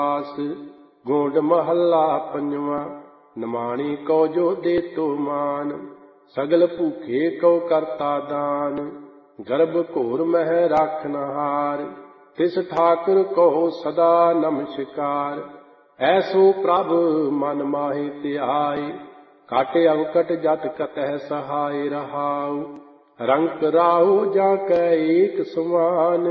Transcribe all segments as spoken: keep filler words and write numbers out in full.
ਆਸ। ਗੋਂਡ ਮਹੱਲਾ ਪੰਜਵਾਂ। ਨਿਮਾਣੀ ਕਉ ਜੋ ਦੇ ਤੋ ਮਾਨ, ਸਗਲ ਭੂਖੇ ਕਉ ਕਰਤਾ ਦਾਨ। ਗਰਭ ਘੋਰ ਮਹਿ ਰਾਖਨਹਾਰ, ਤਿਸ ਠਾਕੁਰ ਕਉ ਸਦਾ ਨਮਸਕਾਰ। ਐਸੋ ਪ੍ਰਭ ਮਨ ਮਾਹਿ ਧਿਆਇ, ਘਟ ਅੰਕਟ ਜਤ ਕਤਹਿ ਸਹਾਇ ਰਹਾਉ। ਰੰਕ ਰਾਹु ਜਾ ਕੈ ਏਕ ਸਮਾਨ,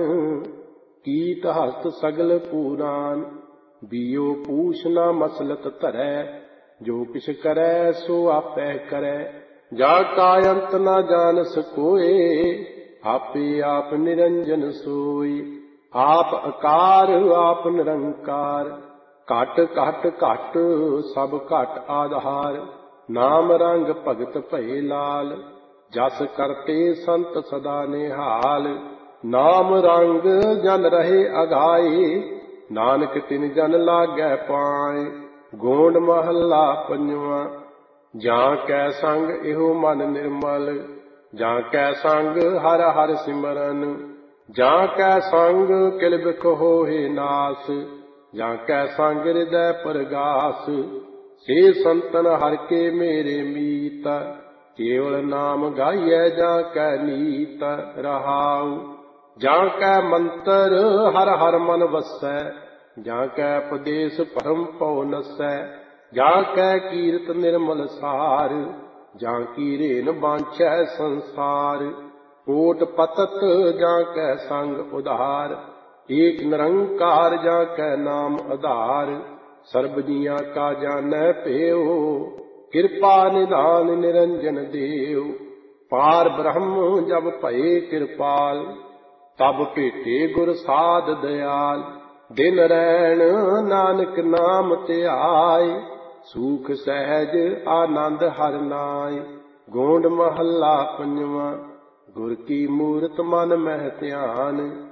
ਕੀਟ ਹਸਤ ਸਗਲ ਪੂਰਾਨ। ਬੀਓ ਪੂਛ ਨਾ ਮਸਲਤ ਧਰੈ, ਜੋ ਕਿਛ ਕਰੈ ਸੋ ਆਪੈ ਕਰੈ। ਜਾ ਕਾ ਅੰਤ ਨਾ ਜਾਣਸ ਕੋਇ, ਆਪੇ ਆਪ ਨਿਰੰਜਨ ਸੋਇ। ਆਪ ਅਕਾਰ ਆਪ ਨਿਰੰਕਾਰ, ਘਟ ਘਟ ਘਟ ਸਭ ਘਟ ਆਧਾਰ। ਨਾਮ ਰੰਗ ਭਗਤ ਭਏ ਲਾਲ, ਜਸ ਕਰਤੇ ਸੰਤ ਸਦਾ ਨਿਹਾਲ। ਨਾਮ ਰੰਗ ਜਨ ਰਹੇ ਅਗਾਏ, ਨਾਨਕ ਤਿਨ ਜਨ ਲਾਗੈ ਪਾਏ। ਗੋਂਡ ਮਹੱਲਾ ਪੰਜਵਾਂ। ਜਾਂ ਕੈ ਸੰਗ ਇਹੋ ਮਨ ਨਿਰਮਲ, ਜਾਂ ਕੈ ਸੰਗ ਹਰਿ ਹਰਿ ਸਿਮਰਨ। ਜਾਂ ਕੈ ਸੰਗ ਕਿਲ ਬਿਖ ਹੋਹਿ ਨਾਸ, ਜਾਂ ਕੈ ਸੰਗ ਹਿਰਦੈ ਪਰਗਾਸ। ਸੇ ਸੰਤਨ ਹਰਿ ਕੇ ਮੇਰੇ ਮੀਤ, ਕੇਵਲ ਨਾਮ ਗਾਈਐ ਜਾਂ ਕੈ ਨੀਤ ਰਹਾਉ। ਜਾਂ ਕੈ ਮੰਤਰ ਹਰਿ ਹਰਿ ਮਨ ਵਸੈ, ਜਾਂ ਕੈ ਉਪਦੇਸ ਭਰਮ ਭਉ ਨਸੈ। ਜਾਂ ਕੈ ਕੀਰਤ ਨਿਰਮਲ ਸਾਰ, ਜਾਂ ਕੀ ਰੇਨ ਬਾਂਛੈ ਸੰਸਾਰ। ਕੋਟ ਪਤਤ ਜਾਂ ਕੈ ਸੰਗ ਉਧਾਰ, ਏਕ ਨਿਰੰਕਾਰ ਜਾਂ ਕੈ ਨਾਮ ਆਧਾਰ। ਸਰਬ ਜੀਆਂ ਕਾ ਜਾਣੈ ਭਇਓ, ਕਿਰਪਾ ਨਿਧਾਨ ਨਿਰੰਜਨ ਦੇਵ। ਪਾਰ ਬ੍ਰਹਮ ਜਬ ਭਏ ਕਿਰਪਾਲ, ਤਬ ਭੇਟੇ ਗੁਰ ਸਾਧ ਦਇਆਲ। ਦਿਨ ਰੈਣ ਨਾਨਕ ਨਾਮ ਧਿਆਇ, ਸੂਖ ਸਹਿਜ ਆਨੰਦ ਹਰਿ ਨਾਇ। ਗੋਂਡ ਮਹੱਲਾ ਪੰਜਵਾਂ। ਗੁਰ ਕੀ ਮੂਰਤ ਮਨ ਮਹਿ ਧਿਆਨ,